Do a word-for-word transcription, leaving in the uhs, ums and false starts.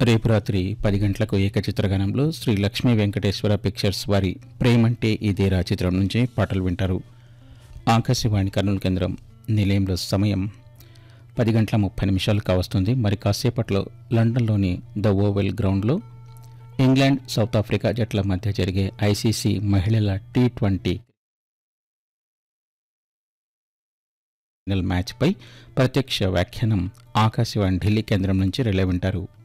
రేపు రాత్రి పది గంటలకు ఏకచిత్రగానంలో శ్రీ లక్ష్మీ వెంకటేశ్వర పిక్చర్స్ వారి ప్రేమంటే ఇదేరా చిత్రం నుంచి పాటలు వింటారు. ఆకాశవాణి కర్నూలు కేంద్రం నిలయంలో సమయం పది గంటల ముప్పై నిమిషాలు కావస్తుంది. మరి కాసేపట్లో లండన్లోని ద ఓవెల్ గ్రౌండ్లో ఇంగ్లాండ్ సౌత్ ఆఫ్రికా జట్ల మధ్య జరిగే ఐసీసీ మహిళల టీ ట్వంటీ ఫైనల్ మ్యాచ్పై ప్రత్యక్ష వ్యాఖ్యానం ఆకాశవాణి ఢిల్లీ కేంద్రం నుంచి రిలే వింటారు.